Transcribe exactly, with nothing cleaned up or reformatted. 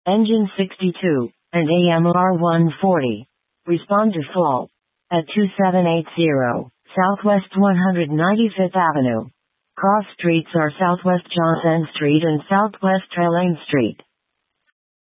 Engine sixty-two, and A M R one forty. Respond to fault at two seven eight zero, Southwest one hundred ninety-fifth Avenue. Cross streets are Southwest Johnson Street and Southwest Trelane Street.